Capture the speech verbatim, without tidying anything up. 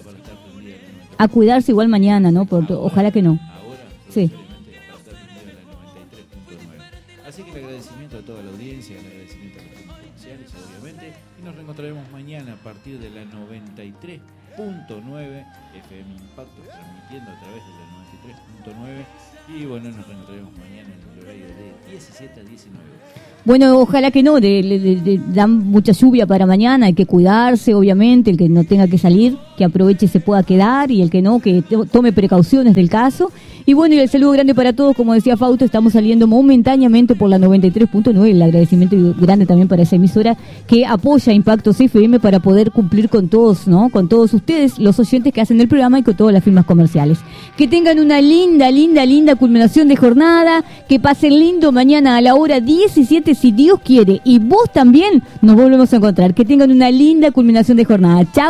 para estar prendida. A cuidarse igual mañana, ¿no? Por, ahora, ojalá que no. Ahora, sí. Para estar prendida la noventa y tres punto nueve. Así que el agradecimiento a toda la audiencia, el agradecimiento a los temas comerciales, obviamente. Y nos reencontraremos mañana a partir de la noventa y tres punto nueve F M Impacto, transmitiendo a través de la noventa y tres punto nueve. Y bueno, nos reencontraremos mañana en el horario de diecisiete a diecinueve. Bueno, ojalá que no, de, de, de, de, dan mucha lluvia para mañana, hay que cuidarse, obviamente, el que no tenga que salir, que aproveche y se pueda quedar, y el que no, que to, tome precauciones del caso. Y bueno, y el saludo grande para todos, como decía Fausto, estamos saliendo momentáneamente por la noventa y tres punto nueve, el agradecimiento grande también para esa emisora que apoya Impacto C F M para poder cumplir con todos, ¿no? Con todos ustedes, los oyentes que hacen el programa y con todas las firmas comerciales. Que tengan una linda, linda, linda culminación de jornada, que pasen lindo mañana a la hora diecisiete, si Dios quiere, y vos también nos volvemos a encontrar. Que tengan una linda culminación de jornada. Chao.